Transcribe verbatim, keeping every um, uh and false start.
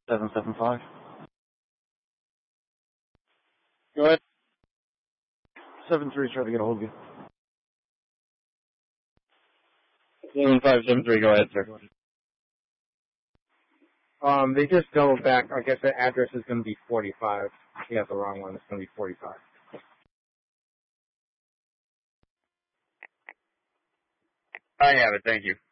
seven seven five. Go ahead. seven three, trying to get a hold of you. seven five seven three, go ahead, sir. Um, they just doubled back. I guess the address is going to be forty-five. You have the wrong one. It's going to be forty-five. I have it, thank you.